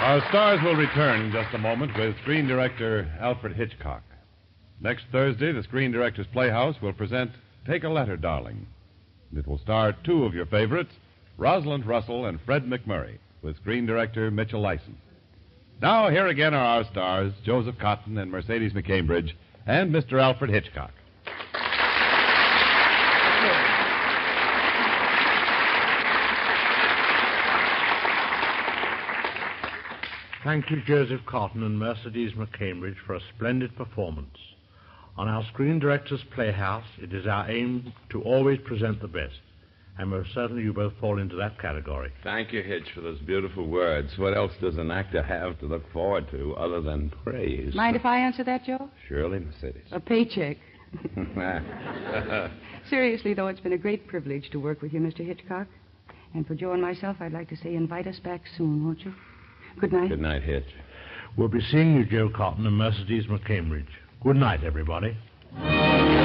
Our stars will return in just a moment with screen director Alfred Hitchcock. Next Thursday, the Screen Directors Playhouse will present Take a Letter, Darling. It will star two of your favorites, Rosalind Russell and Fred McMurray, with screen director Mitchell Lyson. Now, here again are our stars, Joseph Cotton and Mercedes McCambridge, and Mr. Alfred Hitchcock. Thank you, Joseph Cotton and Mercedes McCambridge, for a splendid performance. On our Screen Directors Playhouse, it is our aim to always present the best. And most certainly you both fall into that category. Thank you, Hitch, for those beautiful words. What else does an actor have to look forward to other than praise? Mind if I answer that, Joe? Surely, Mercedes. A paycheck. Seriously, though, it's been a great privilege to work with you, Mr. Hitchcock. And for Joe and myself, I'd like to say invite us back soon, won't you? Good night. Good night, Hitch. We'll be seeing you, Joe Cotton and Mercedes McCambridge. Good night, everybody.